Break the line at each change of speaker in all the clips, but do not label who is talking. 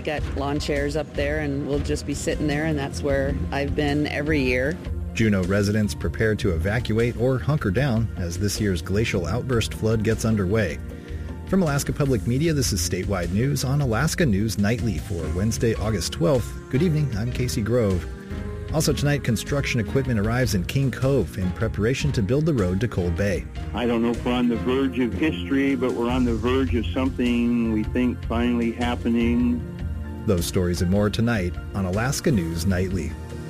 got lawn chairs up there, and we'll just be sitting there, and that's where I've been every year.
Juneau residents prepare to evacuate or hunker down as this year's glacial outburst flood gets underway. From Alaska Public Media, this is Statewide News on Alaska News Nightly for Wednesday, August 12th. Good evening, I'm Casey Grove. Also tonight, construction equipment arrives in King Cove in preparation to build the road to Cold Bay.
I don't know if we're on the verge of history, but we're on the verge of something we think finally happening.
Those stories and more tonight on Alaska News Nightly.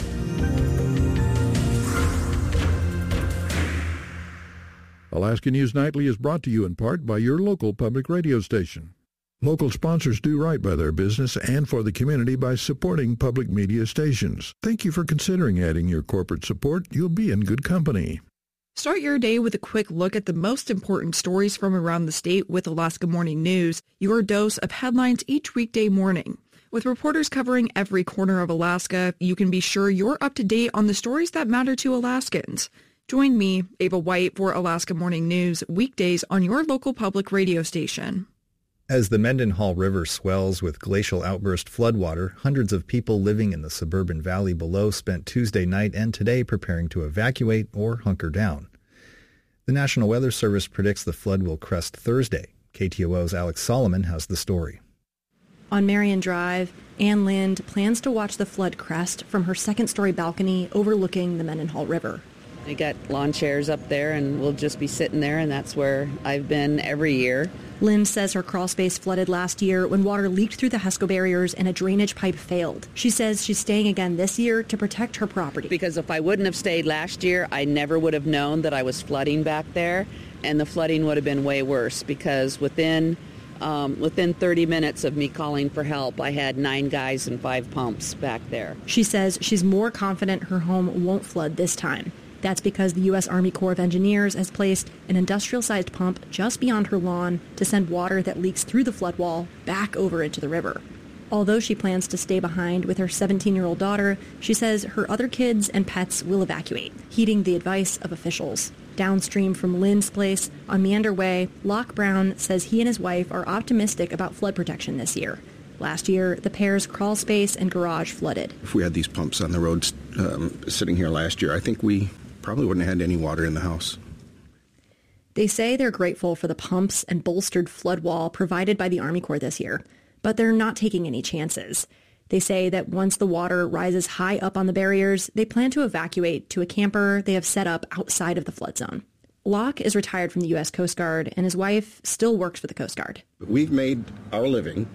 Alaska News Nightly is brought to you in part by your local public radio station. Local sponsors do right by their business and for the community by supporting public media stations. Thank you for considering adding your corporate support. You'll be in good company.
Start your day with a quick look at the most important stories from around the state with Alaska Morning News, your dose of headlines each weekday morning. With reporters covering every corner of Alaska, you can be sure you're up to date on the stories that matter to Alaskans. Join me, Ava White, for Alaska Morning News, weekdays on your local public radio station.
As the Mendenhall River swells with glacial outburst floodwater, hundreds of people living in the suburban valley below spent Tuesday night and today preparing to evacuate or hunker down. The National Weather Service predicts the flood will crest Thursday. KTOO's Alex Solomon has the story.
On Marion Drive, Ann Lind plans to watch the flood crest from her second-story balcony overlooking the Mendenhall River.
I got lawn chairs up there, and we'll just be sitting there, and that's where I've been every year.
Lynn says her crawl space flooded last year when water leaked through the HESCO barriers and a drainage pipe failed. She says she's staying again this year to protect her property.
Because if I wouldn't have stayed last year, I never would have known that I was flooding back there, and the flooding would have been way worse because within 30 minutes of me calling for help, I had 9 guys and 5 pumps back there.
She says she's more confident her home won't flood this time. That's because the U.S. Army Corps of Engineers has placed an industrial-sized pump just beyond her lawn to send water that leaks through the flood wall back over into the river. Although she plans to stay behind with her 17-year-old daughter, she says her other kids and pets will evacuate, heeding the advice of officials. Downstream from Lynn's place on Meander Way, Locke Brown says he and his wife are optimistic about flood protection this year. Last year, the pair's crawl space and garage flooded.
If we had these pumps on the roads sitting here last year, I think we probably wouldn't have had any water in the house.
They say they're grateful for the pumps and bolstered flood wall provided by the Army Corps this year, but they're not taking any chances. They say that once the water rises high up on the barriers, they plan to evacuate to a camper they have set up outside of the flood zone. Locke is retired from the U.S. Coast Guard, and his wife still works for the Coast Guard.
We've made our living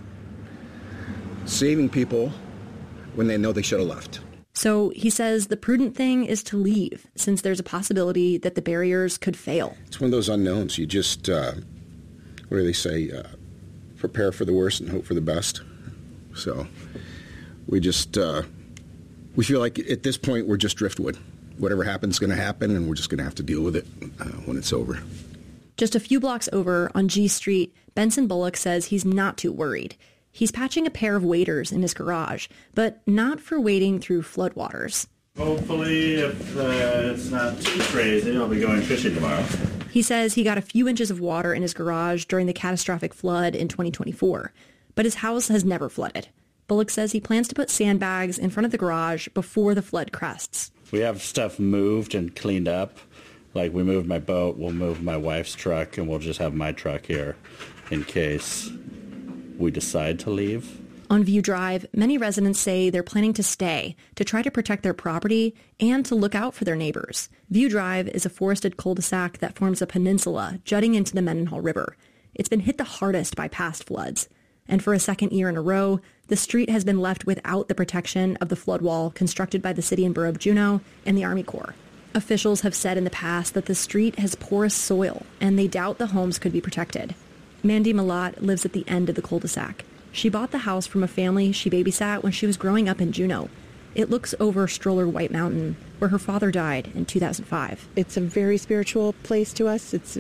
saving people when they know they should have left.
So he says the prudent thing is to leave, since there's a possibility that the barriers could fail.
It's one of those unknowns. You just, what do they say, prepare for the worst and hope for the best. So we just, we feel like at this point we're just driftwood. Whatever happens is going to happen, and we're just going to have to deal with it when it's over.
Just a few blocks over on G Street, Benson Bullock says he's not too worried. He's patching a pair of waders in his garage, but not for wading through floodwaters.
Hopefully, if it's not too crazy, I'll be going fishing tomorrow.
He says he got a few inches of water in his garage during the catastrophic flood in 2024, but his house has never flooded. Bullock says he plans to put sandbags in front of the garage before the flood crests.
We have stuff moved and cleaned up. Like we moved my boat, we'll move my wife's truck, and we'll just have my truck here in case we decide to leave.
On View Drive, many residents say they're planning to stay to try to protect their property and to look out for their neighbors. View Drive is a forested cul-de-sac that forms a peninsula jutting into the Mendenhall River. It's been hit the hardest by past floods. And for a second year in a row, the street has been left without the protection of the flood wall constructed by the City and Borough of Juneau and the Army Corps. Officials have said in the past that the street has porous soil, and they doubt the homes could be protected. Mandy Malat lives at the end of the cul-de-sac. She bought the house from a family she babysat when she was growing up in Juneau. It looks over Stroller White Mountain, where her father died in 2005.
It's a very spiritual place to us. It's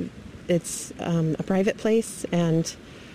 a private place, and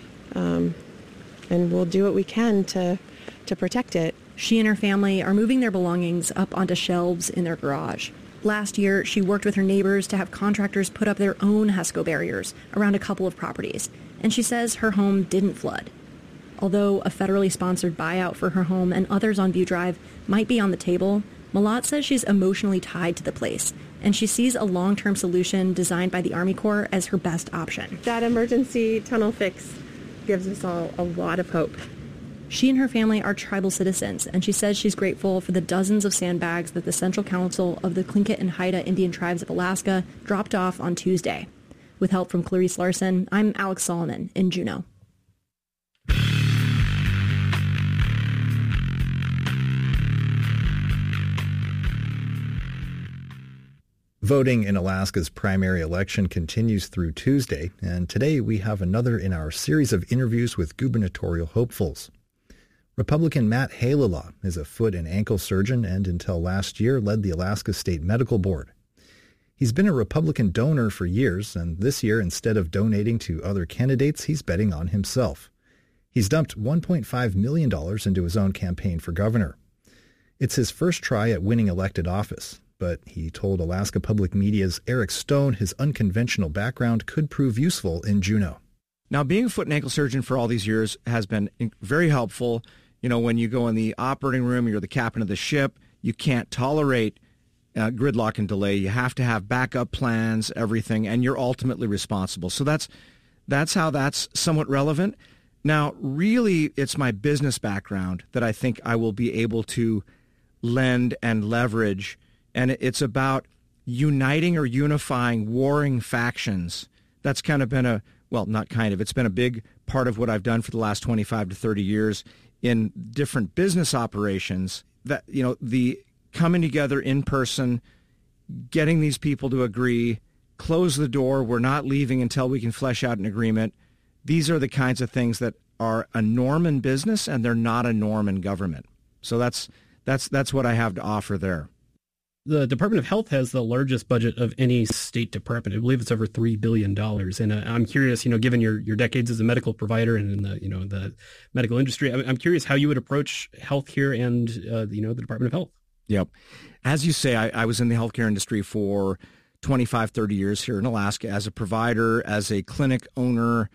we'll do what we can to protect it.
She and her family are moving their belongings up onto shelves in their garage. Last year, she worked with her neighbors to have contractors put up their own HESCO barriers around a couple of properties, and she says her home didn't flood. Although a federally sponsored buyout for her home and others on View Drive might be on the table, Malott says she's emotionally tied to the place, and she sees a long-term solution designed by the Army Corps as her best option.
That emergency tunnel fix gives us all a lot of hope.
She and her family are tribal citizens, and she says she's grateful for the dozens of sandbags that the Central Council of the Tlingit and Haida Indian Tribes of Alaska dropped off on Tuesday. With help from Clarice Larson, I'm Alex Solomon in Juneau.
Voting in Alaska's primary election continues through Tuesday, and today we have another in our series of interviews with gubernatorial hopefuls. Republican Matt Halala is a foot and ankle surgeon and until last year led the Alaska State Medical Board. He's been a Republican donor for years, and this year, instead of donating to other candidates, he's betting on himself. He's dumped $1.5 million into his own campaign for governor. It's his first try at winning elected office, but he told Alaska Public Media's Eric Stone his unconventional background could prove useful in Juneau.
Now, being a foot and ankle surgeon for all these years has been very helpful. You know, when you go in the operating room, you're the captain of the ship, you can't tolerate gridlock and delay. You have to have backup plans, everything, and you're ultimately responsible. So that's how that's somewhat relevant. Now, really, it's my business background that I think I will be able to lend and leverage, and it's about uniting or unifying warring factions. That's kind of been it's been a big part of what I've done for the last 25 to 30 years in different business operations, that, you know, the coming together in person, getting these people to agree, close the door, we're not leaving until we can flesh out an agreement. These are the kinds of things that are a norm in business, and they're not a norm in government. So that's what I have to offer there.
The Department of Health has the largest budget of any state department. I believe it's over $3 billion. And I'm curious, given your decades as a medical provider and in the medical industry, I'm curious how you would approach healthcare and the Department of Health. Yep.
As you say, I was in the healthcare industry for 25, 30 years here in Alaska as a provider, as a clinic owner,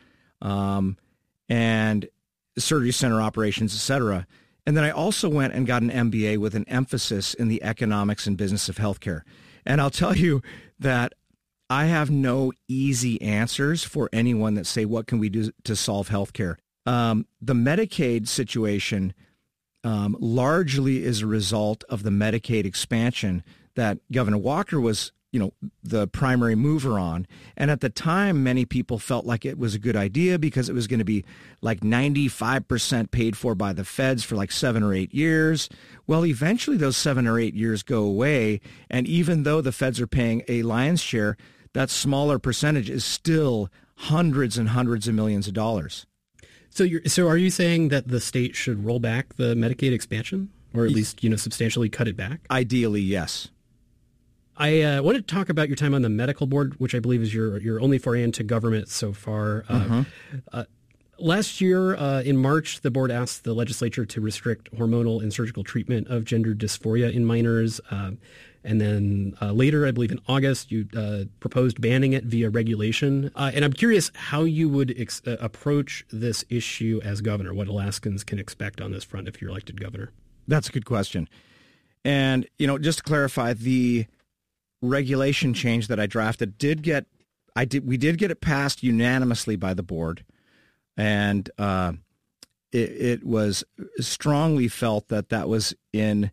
and surgery center operations, et cetera. And then I also went and got an MBA with an emphasis in the economics and business of healthcare. And I'll tell you that I have no easy answers for anyone that say, what can we do to solve healthcare? The Medicaid situation largely is a result of the Medicaid expansion that Governor Walker was, the primary mover on. And at the time, many people felt like it was a good idea because it was going to be like 95% paid for by the feds for like 7 or 8 years. Well, eventually those 7 or 8 years go away. And even though the feds are paying a lion's share, that smaller percentage is still hundreds and hundreds of millions of dollars.
So are you saying that the state should roll back the Medicaid expansion, or at least, substantially cut it back?
Ideally, yes.
I want to talk about your time on the medical board, which I believe is your only foray into government so far. Last year, in March, the board asked the legislature to restrict hormonal and surgical treatment of gender dysphoria in minors. And then later, I believe in August, you proposed banning it via regulation. And I'm curious how you would approach this issue as governor, what Alaskans can expect on this front if you're elected governor.
That's a good question. And, just to clarify, the regulation change that I drafted we did get it passed unanimously by the board, and it was strongly felt that was in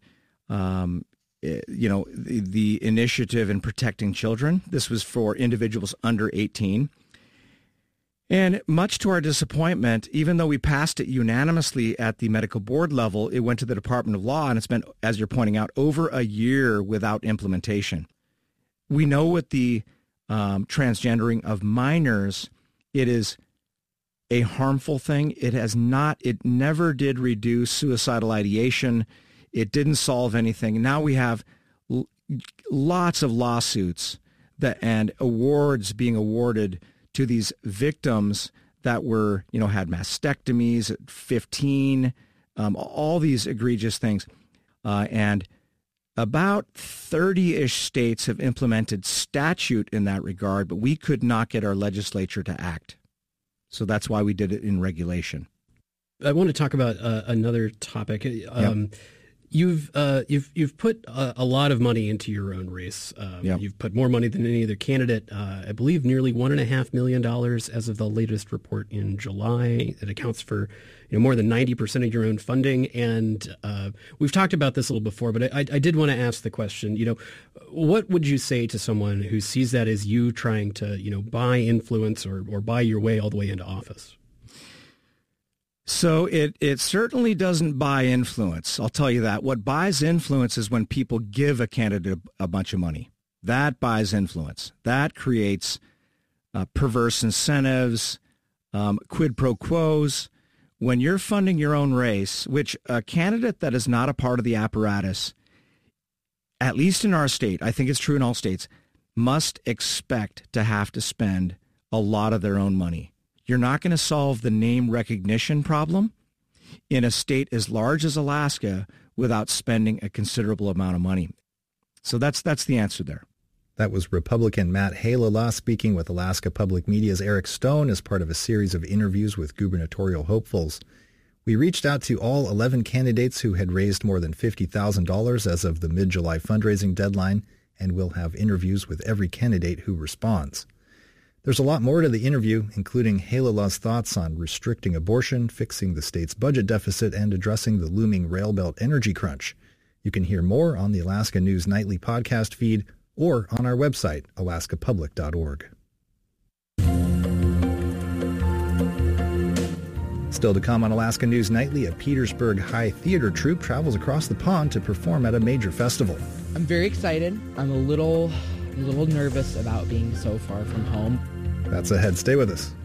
the initiative in protecting children. This was for individuals under 18. And much to our disappointment, even though we passed it unanimously at the medical board level, it went to the Department of Law, and it's been, as you're pointing out, over a year without implementation. We know with the transgendering of minors, it is a harmful thing. It never did reduce suicidal ideation. It didn't solve anything. Now we have lots of lawsuits and awards being awarded to these victims that were, had mastectomies at 15, all these egregious things. And about 30-ish states have implemented statute in that regard, but we could not get our legislature to act. So that's why we did it in regulation.
I want to talk about another topic. You've put a lot of money into your own race. You've put more money than any other candidate. I believe nearly $1.5 million as of the latest report in July. It accounts for more than 90% of your own funding. And we've talked about this a little before, but I did want to ask the question. What would you say to someone who sees that as you trying to buy influence or buy your way all the way into office?
So it certainly doesn't buy influence. I'll tell you that. What buys influence is when people give a candidate a bunch of money. That buys influence. That creates perverse incentives, quid pro quos. When you're funding your own race, which a candidate that is not a part of the apparatus, at least in our state, I think it's true in all states, must expect to have to spend a lot of their own money. You're not going to solve the name recognition problem in a state as large as Alaska without spending a considerable amount of money. So that's the answer there.
That was Republican Matt Halala speaking with Alaska Public Media's Eric Stone as part of a series of interviews with gubernatorial hopefuls. We reached out to all 11 candidates who had raised more than $50,000 as of the mid-July fundraising deadline, and we'll have interviews with every candidate who responds. There's a lot more to the interview, including Halala's thoughts on restricting abortion, fixing the state's budget deficit, and addressing the looming railbelt energy crunch. You can hear more on the Alaska News Nightly podcast feed or on our website, alaskapublic.org. Still to come on Alaska News Nightly, a Petersburg High Theater troupe travels across the pond to perform at a major festival.
I'm very excited. I'm a little nervous about being so far from home.
That's ahead. Stay with us.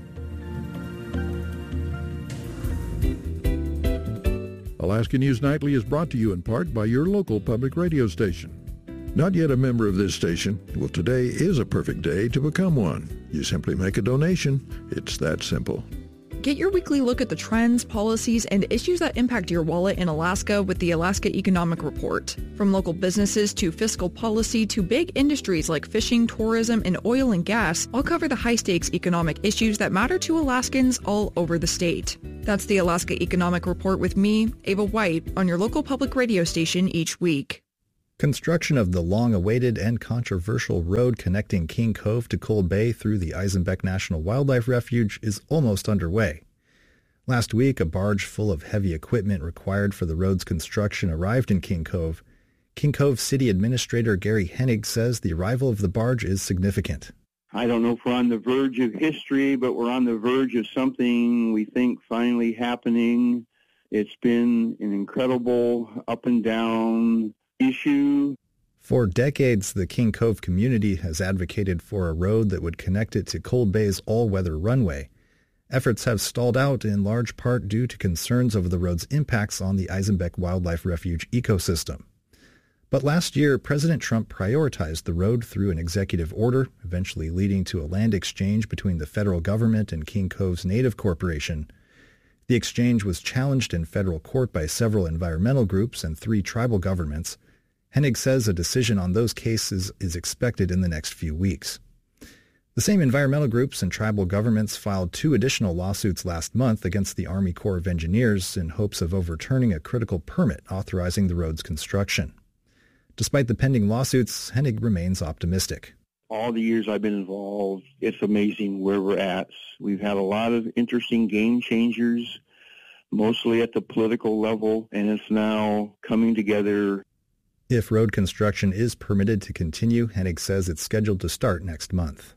Alaska News Nightly is brought to you in part by your local public radio station. Not yet a member of this station? Well, today is a perfect day to become one. You simply make a donation. It's that simple.
Get your weekly look at the trends, policies, and issues that impact your wallet in Alaska with the Alaska Economic Report. From local businesses to fiscal policy to big industries like fishing, tourism, and oil and gas, I'll cover the high-stakes economic issues that matter to Alaskans all over the state. That's the Alaska Economic Report with me, Ava White, on your local public radio station each week.
Construction of the long-awaited and controversial road connecting King Cove to Cold Bay through the Eisenbeck National Wildlife Refuge is almost underway. Last week, a barge full of heavy equipment required for the road's construction arrived in King Cove. King Cove City Administrator Gary Hennig says the arrival of the barge is significant.
I don't know if we're on the verge of history, but we're on the verge of something we think finally happening. It's been an incredible up and down issue.
For decades, the King Cove community has advocated for a road that would connect it to Cold Bay's all-weather runway. Efforts have stalled out in large part due to concerns over the road's impacts on the Eisenbeck Wildlife Refuge ecosystem. But last year, President Trump prioritized the road through an executive order, eventually leading to a land exchange between the federal government and King Cove's Native Corporation. The exchange was challenged in federal court by several environmental groups and 3 tribal governments. Hennig says a decision on those cases is expected in the next few weeks. The same environmental groups and tribal governments filed 2 additional lawsuits last month against the Army Corps of Engineers in hopes of overturning a critical permit authorizing the road's construction. Despite the pending lawsuits, Hennig remains optimistic.
All the years I've been involved, it's amazing where we're at. We've had a lot of interesting game changers, mostly at the political level, and it's now coming together.
If road construction is permitted to continue, Hennig says it's scheduled to start next month.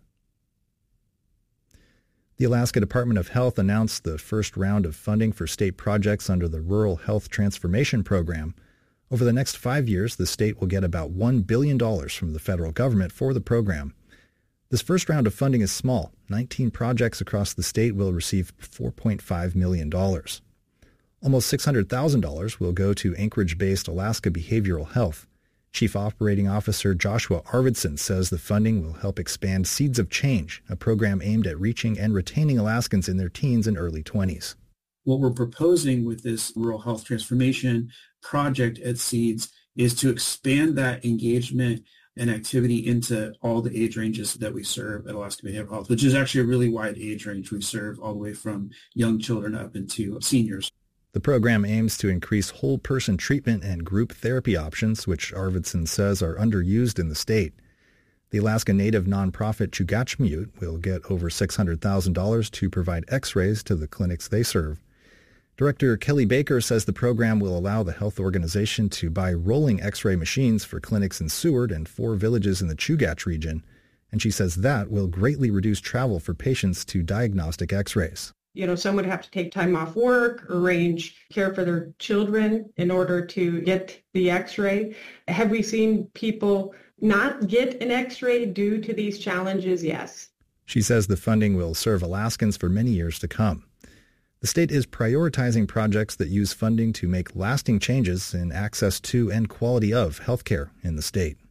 The Alaska Department of Health announced the first round of funding for state projects under the Rural Health Transformation Program. Over the next 5 years, the state will get about $1 billion from the federal government for the program. This first round of funding is small. 19 projects across the state will receive $4.5 million. Almost $600,000 will go to Anchorage-based Alaska Behavioral Health. Chief Operating Officer Joshua Arvidsson says the funding will help expand Seeds of Change, a program aimed at reaching and retaining Alaskans in their teens and early 20s.
What we're proposing with this rural health transformation project at Seeds is to expand that engagement and activity into all the age ranges that we serve at Alaska Behavioral Health, which is actually a really wide age range. We serve all the way from young children up into seniors.
The program aims to increase whole-person treatment and group therapy options, which Arvidsson says are underused in the state. The Alaska Native nonprofit Chugachmute will get over $600,000 to provide x-rays to the clinics they serve. Director Kelly Baker says the program will allow the health organization to buy rolling x-ray machines for clinics in Seward and 4 villages in the Chugach region, and she says that will greatly reduce travel for patients to diagnostic x-rays.
Some would have to take time off work, arrange care for their children in order to get the x-ray. Have we seen people not get an x-ray due to these challenges? Yes.
She says the funding will serve Alaskans for many years to come. The state is prioritizing projects that use funding to make lasting changes in access to and quality of health care in the state.